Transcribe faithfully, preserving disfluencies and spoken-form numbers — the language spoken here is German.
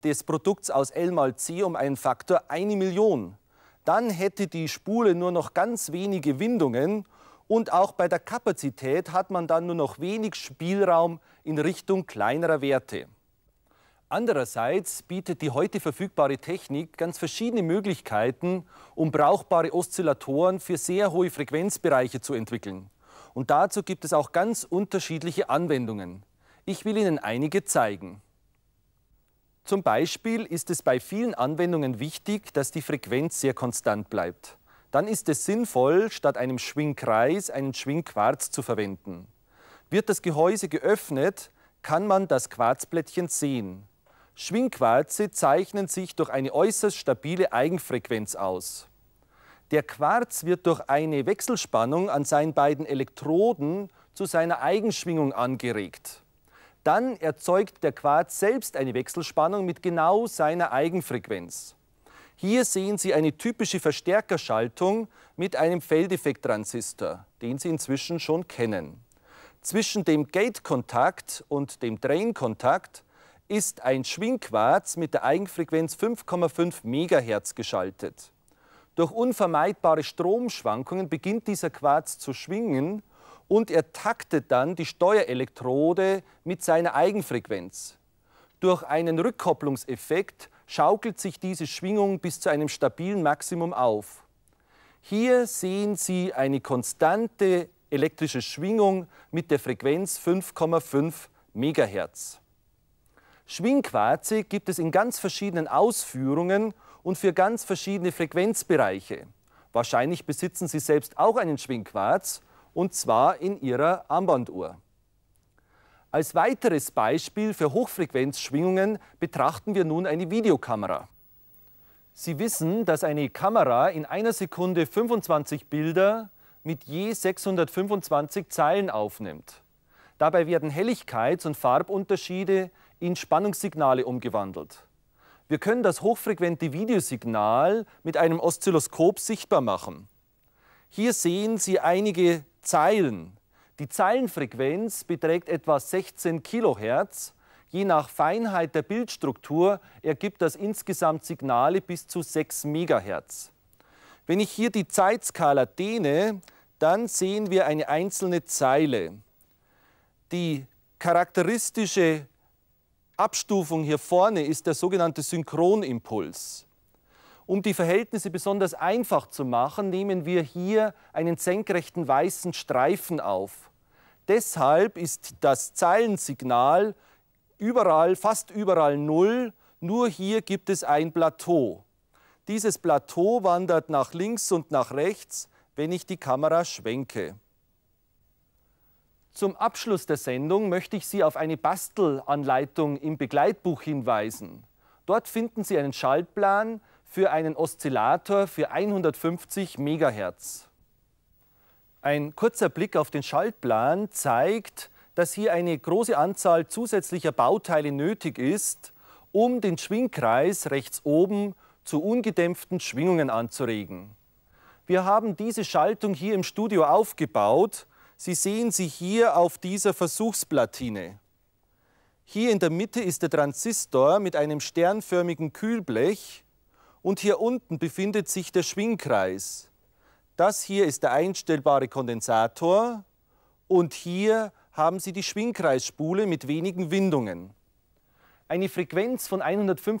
des Produkts aus L mal C um einen Faktor eine Million. Dann hätte die Spule nur noch ganz wenige Windungen und auch bei der Kapazität hat man dann nur noch wenig Spielraum in Richtung kleinerer Werte. Andererseits bietet die heute verfügbare Technik ganz verschiedene Möglichkeiten, um brauchbare Oszillatoren für sehr hohe Frequenzbereiche zu entwickeln. Und dazu gibt es auch ganz unterschiedliche Anwendungen. Ich will Ihnen einige zeigen. Zum Beispiel ist es bei vielen Anwendungen wichtig, dass die Frequenz sehr konstant bleibt. Dann ist es sinnvoll, statt einem Schwingkreis einen Schwingquarz zu verwenden. Wird das Gehäuse geöffnet, kann man das Quarzblättchen sehen. Schwingquarze zeichnen sich durch eine äußerst stabile Eigenfrequenz aus. Der Quarz wird durch eine Wechselspannung an seinen beiden Elektroden zu seiner Eigenschwingung angeregt. Dann erzeugt der Quarz selbst eine Wechselspannung mit genau seiner Eigenfrequenz. Hier sehen Sie eine typische Verstärkerschaltung mit einem Feldeffekttransistor, den Sie inzwischen schon kennen. Zwischen dem Gate-Kontakt und dem Drain-Kontakt ist ein Schwingquarz mit der Eigenfrequenz fünf Komma fünf Megahertz geschaltet. Durch unvermeidbare Stromschwankungen beginnt dieser Quarz zu schwingen und er taktet dann die Steuerelektrode mit seiner Eigenfrequenz. Durch einen Rückkopplungseffekt schaukelt sich diese Schwingung bis zu einem stabilen Maximum auf. Hier sehen Sie eine konstante elektrische Schwingung mit der Frequenz fünf Komma fünf Megahertz. Schwingquarze gibt es in ganz verschiedenen Ausführungen und für ganz verschiedene Frequenzbereiche. Wahrscheinlich besitzen Sie selbst auch einen Schwingquarz, und zwar in Ihrer Armbanduhr. Als weiteres Beispiel für Hochfrequenzschwingungen betrachten wir nun eine Videokamera. Sie wissen, dass eine Kamera in einer Sekunde fünfundzwanzig Bilder mit je sechshundertfünfundzwanzig Zeilen aufnimmt. Dabei werden Helligkeits- und Farbunterschiede in Spannungssignale umgewandelt. Wir können das hochfrequente Videosignal mit einem Oszilloskop sichtbar machen. Hier sehen Sie einige Zeilen. Die Zeilenfrequenz beträgt etwa sechzehn Kilohertz. Je nach Feinheit der Bildstruktur ergibt das insgesamt Signale bis zu sechs Megahertz. Wenn ich hier die Zeitskala dehne, dann sehen wir eine einzelne Zeile. Die charakteristische Abstufung hier vorne ist der sogenannte Synchronimpuls. Um die Verhältnisse besonders einfach zu machen, nehmen wir hier einen senkrechten weißen Streifen auf. Deshalb ist das Zeilensignal überall, fast überall null, nur hier gibt es ein Plateau. Dieses Plateau wandert nach links und nach rechts, wenn ich die Kamera schwenke. Zum Abschluss der Sendung möchte ich Sie auf eine Bastelanleitung im Begleitbuch hinweisen. Dort finden Sie einen Schaltplan für einen Oszillator für hundertfünfzig Megahertz. Ein kurzer Blick auf den Schaltplan zeigt, dass hier eine große Anzahl zusätzlicher Bauteile nötig ist, um den Schwingkreis rechts oben zu ungedämpften Schwingungen anzuregen. Wir haben diese Schaltung hier im Studio aufgebaut. Sie sehen sie hier auf dieser Versuchsplatine. Hier in der Mitte ist der Transistor mit einem sternförmigen Kühlblech und hier unten befindet sich der Schwingkreis. Das hier ist der einstellbare Kondensator und hier haben Sie die Schwingkreisspule mit wenigen Windungen. Eine Frequenz von hundertfünfzig